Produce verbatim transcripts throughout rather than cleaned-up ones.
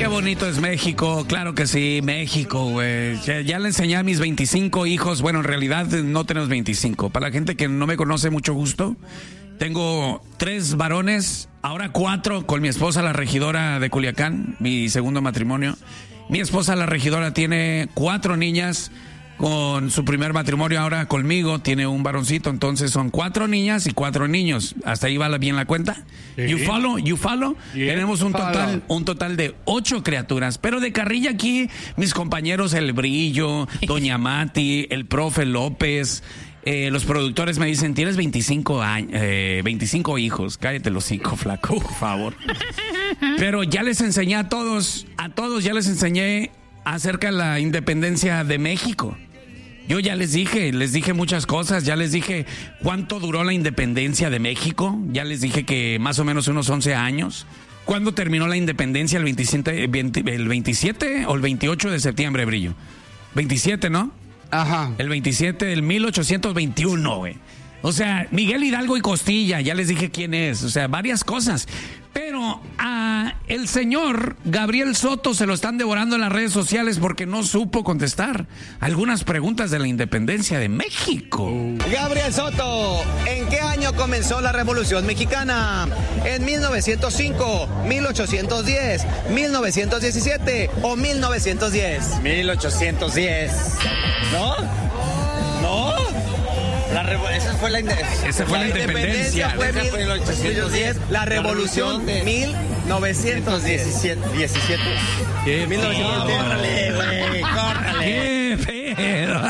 bonito es México, claro que sí, México, güey. Ya, ya le enseñé a mis veinticinco hijos, bueno, en realidad no tenemos veinticinco. Para la gente que no me conoce, mucho gusto. Tengo tres varones, ahora cuatro con mi esposa, la regidora de Culiacán, mi segundo matrimonio. Mi esposa, la regidora, tiene cuatro niñas con su primer matrimonio, ahora conmigo tiene un varoncito, entonces son cuatro niñas y cuatro niños. ¿Hasta ahí va bien la cuenta? Sí. You follow, you follow. Yeah. Tenemos un Follow. total, un total de ocho criaturas, pero de carrilla aquí, mis compañeros El Brillo, Doña Mati, el profe López, eh, los productores me dicen, tienes veinticinco años, eh, veinticinco hijos, cállate los hocico, flaco, por favor. Pero ya les enseñé a todos, a todos ya les enseñé acerca de la independencia de México. Yo ya les dije, les dije muchas cosas, ya les dije cuánto duró la independencia de México, ya les dije que más o menos unos once años. ¿Cuándo terminó la independencia? ¿El veintisiete, veinte, el veintisiete o el veintiocho de septiembre, Brillo? veintisiete, ¿no? Ajá. El veintisiete del mil ochocientos veintiuno, güey. O sea, Miguel Hidalgo y Costilla, ya les dije quién es, o sea, varias cosas. Pero a el señor Gabriel Soto se lo están devorando en las redes sociales porque no supo contestar algunas preguntas de la independencia de México. Gabriel Soto, ¿en qué año comenzó la Revolución Mexicana? ¿En mil novecientos cinco, mil ochocientos diez, mil novecientos diecisiete o mil novecientos diez? mil ochocientos diez. ¿No? ¿No? La revo- esa fue la, inde- Esa fue la, La independencia. independencia fue Esa fue en mil ochocientos diez, la Revolución de mil novecientos diecisiete. diecisiete. ¡Qué mil novecientos diez. Córrale, güey, córrale. ¡Qué pedo!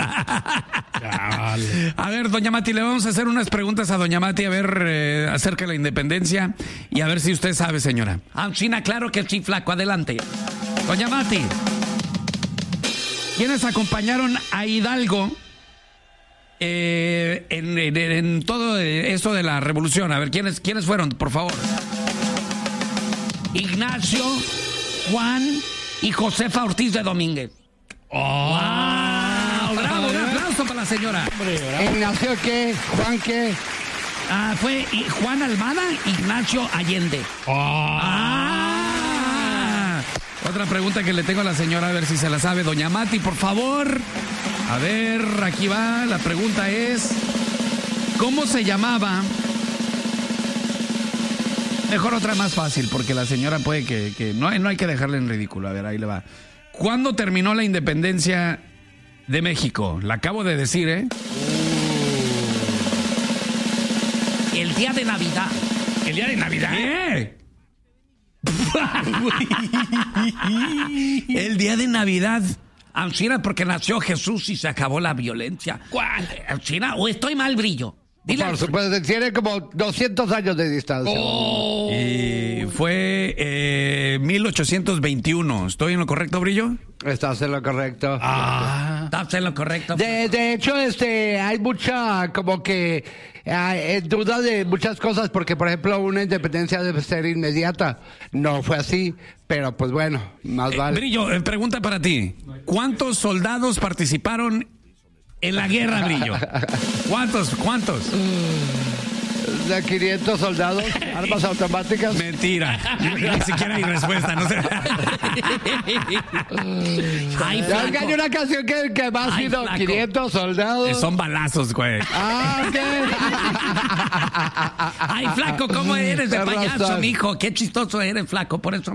A ver, doña Mati, le vamos a hacer unas preguntas a doña Mati, a ver, eh, acerca de la independencia y a ver si usted sabe, señora. Ah, China, claro que sí, flaco, adelante. Doña Mati, ¿quiénes acompañaron a Hidalgo eh, en, en, en todo esto de la revolución? A ver, ¿quiénes, quiénes fueron, por favor? Ignacio, Juan y Josefa Ortiz de Domínguez. ¡Oh! ¡Wow! ¡Bravo! Un aplauso para la señora. ¿Ignacio qué? ¿Juan qué? Ah, fue I- Juan Almada, Ignacio Allende. Ah. Otra pregunta que le tengo a la señora, a ver si se la sabe. Doña Mati, por favor. A ver, aquí va. La pregunta es, ¿cómo se llamaba? Mejor otra más fácil, porque la señora puede que... que no, no hay que dejarle en ridículo. A ver, ahí le va. ¿Cuándo terminó la independencia de México? La acabo de decir, ¿eh? El día de Navidad. ¿El día de Navidad? ¿Qué? El día de Navidad. Alcina, porque nació Jesús y se acabó la violencia. ¿Cuál? Alcina, o estoy mal, Brillo. Dile. Por supuesto, tiene como doscientos años de distancia. Oh. Y fue eh, mil ochocientos veintiuno. ¿Estoy en lo correcto, Brillo? Estás en lo correcto. Ah. ¿Estás en lo correcto? De, de hecho, este, hay mucha, como que, eh, duda de muchas cosas, porque, por ejemplo, una independencia debe ser inmediata. No fue así, pero pues bueno, más Eh, vale. Brillo, eh, pregunta para ti. ¿Cuántos soldados participaron en la guerra, Brillo? ¿Cuántos? ¿Cuántos? De quinientos soldados, armas automáticas. Mentira. Ni, ni siquiera hay respuesta. No sé. Ay, Ya flaco. hay una canción que, que va Ay, sido flaco. quinientos soldados. Eh, Son balazos, güey. Ah, ok. Ay, flaco, ¿cómo eres de Tienes payaso, razón. mijo? Qué chistoso eres, flaco. Por eso